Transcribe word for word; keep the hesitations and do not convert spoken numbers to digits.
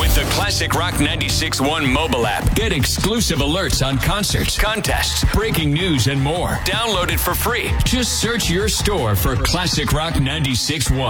with the Classic Rock ninety-six point one mobile app. Get exclusive alerts on concerts, contests, breaking news, and more. Download it for free. Just search your store for Classic Rock ninety-six point one.